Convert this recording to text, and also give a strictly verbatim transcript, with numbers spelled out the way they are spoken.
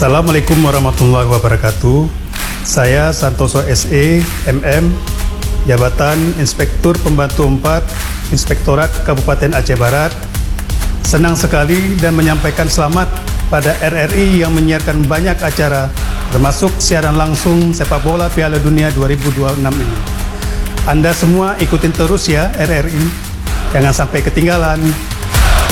Assalamualaikum warahmatullahi wabarakatuh. Saya Santoso S E M M, Jabatan Inspektur Pembantu empat, Inspektorat Kabupaten Aceh Barat. Senang sekali dan menyampaikan selamat pada R R I yang menyiarkan banyak acara, termasuk siaran langsung sepak bola Piala Dunia dua ribu dua puluh enam ini. Anda semua ikutin terus ya R R I, jangan sampai ketinggalan.